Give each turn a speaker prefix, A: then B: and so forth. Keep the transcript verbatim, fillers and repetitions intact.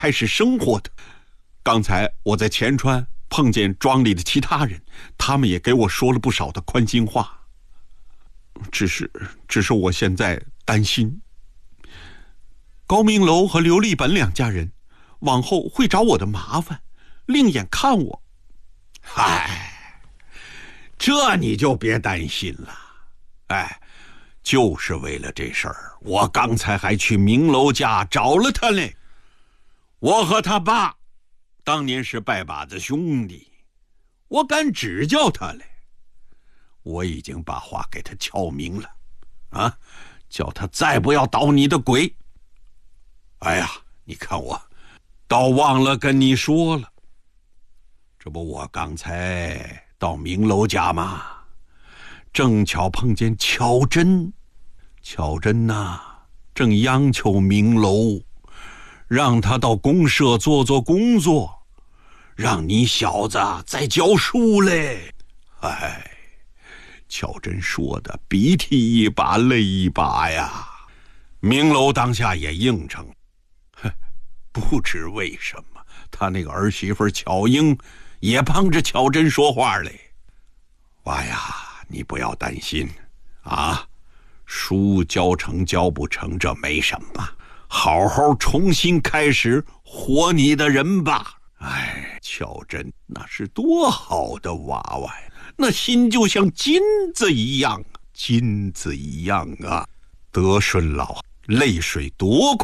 A: 开始生活的。刚才我在前川碰见庄里的其他人，他们也给我说了不少的宽心话。只是，只是我现在担心，高明楼和刘立本两家人往后会找我的麻烦，另眼看我。
B: 嗨，这你就别担心了。哎，就是为了这事儿，我刚才还去明楼家找了他嘞。我和他爸当年是拜把子兄弟，我敢指教他嘞。我已经把话给他敲明了，啊，叫他再不要捣你的鬼。哎呀，你看我倒忘了跟你说了，这不我刚才到明楼家嘛，正巧碰见巧珍。巧珍呐、啊，正央求明楼让他到公社做做工作，让你小子再教书嘞。哎，巧珍说的鼻涕一把泪一把呀。明楼当下也应承，不知为什么他那个儿媳妇巧英也帮着巧珍说话嘞。娃呀，你不要担心啊，书教成教不成这没什么，好好重新开始活你的人吧。哎，巧珍那是多好的娃娃呀，那心就像金子一样，金子一样啊。德顺老泪水多